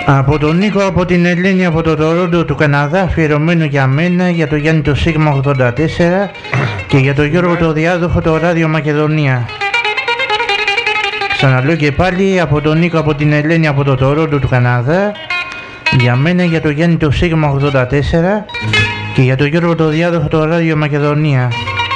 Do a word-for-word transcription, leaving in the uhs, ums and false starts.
Από τον Νίκο από την Ελένη από το Τορόντο του Καναδά, αφιερωμένο για μένα, για το Γιάννη το Σίγμα ογδόντα τέσσερα και για τον Γιώργο το Διάδοχο το Ράδιο Μακεδονία. Ξαναλέω και πάλι, από τον Νίκο από την Ελένη από το Τορόντο του Καναδά, για μένα, για το Γιάννη το Σίγμα ογδόντα τέσσερα και για τον Γιώργο το Διάδοχο το Ράδιο Μακεδονία.